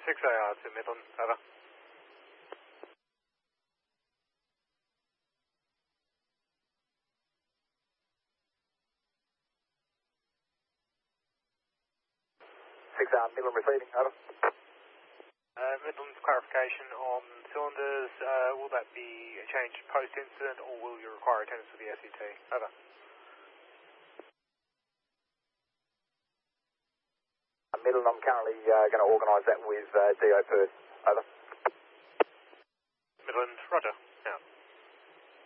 6AR to Midland, over. Midland receiving, over. Midland, clarification on cylinders, will that be changed post-incident or will you require attendance with the SET? Over. Midland, I'm currently going to organise that with DO Perth, over. Midland, roger.